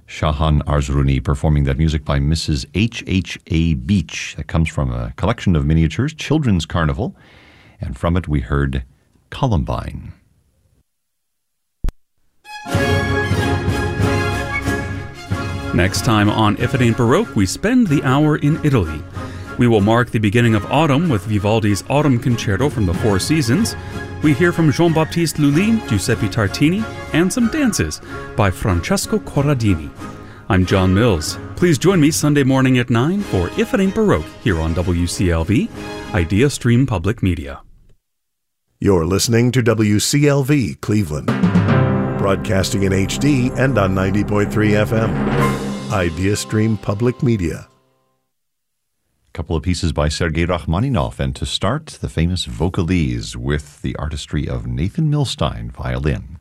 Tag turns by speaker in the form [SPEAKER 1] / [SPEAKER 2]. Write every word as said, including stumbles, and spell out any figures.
[SPEAKER 1] Shahan Arzrouni performing that music by Missus H H A Beach. That comes from a collection of miniatures, Children's Carnival, and from it we heard Columbine.
[SPEAKER 2] Next time on If It Ain't Baroque, we spend the hour in Italy. We will mark the beginning of autumn with Vivaldi's Autumn Concerto from the Four Seasons. We hear from Jean-Baptiste Lully, Giuseppe Tartini, and some dances by Francesco Corradini. I'm John Mills. Please join me Sunday morning at nine for If It Ain't Baroque here on W C L V, Idea Stream Public Media.
[SPEAKER 3] You're listening to W C L V Cleveland, broadcasting in H D and on ninety point three F M. Idea Stream Public Media.
[SPEAKER 1] A couple of pieces by Sergei Rachmaninoff, and to start, the famous Vocalese with the artistry of Nathan Milstein, violin.